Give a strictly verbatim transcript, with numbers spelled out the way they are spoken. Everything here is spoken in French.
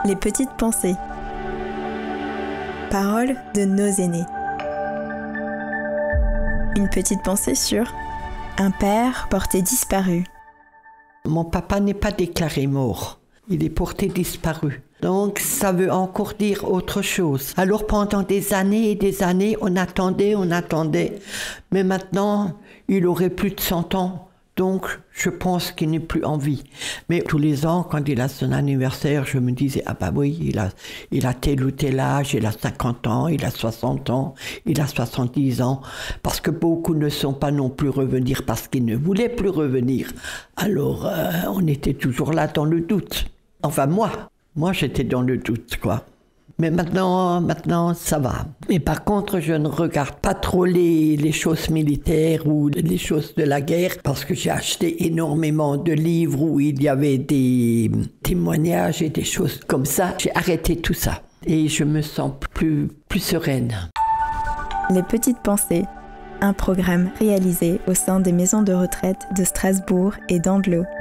Les petites pensées. Paroles de nos aînés. Une petite pensée sur un père porté disparu. Mon papa n'est pas déclaré mort, il est porté disparu. Donc ça veut encore dire autre chose. Alors pendant des années et des années, on attendait, on attendait. Mais maintenant, il aurait plus de cent ans. Donc je pense qu'il n'est plus en vie. Mais tous les ans, quand il a son anniversaire, je me disais, ah bah oui, il a, il a tel ou tel âge, il a cinquante ans, il a soixante ans, il a soixante-dix ans. Parce que beaucoup ne sont pas non plus revenir parce qu'ils ne voulaient plus revenir. Alors euh, on était toujours là dans le doute. Enfin moi. Moi, j'étais dans le doute, quoi. Mais maintenant, maintenant, ça va. Mais par contre, je ne regarde pas trop les, les choses militaires ou les choses de la guerre parce que j'ai acheté énormément de livres où il y avait des témoignages et des choses comme ça. J'ai arrêté tout ça et je me sens plus, plus sereine. Les petites pensées, un programme réalisé au sein des maisons de retraite de Strasbourg et d'Andlau.